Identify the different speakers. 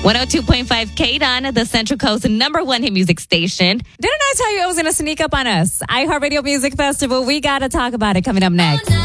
Speaker 1: 102.5 KDON, the Central Coast #1 hit music station.
Speaker 2: Didn't I tell you it was going to sneak up on us? iHeartRadio Music Festival. We got to talk about it coming up next.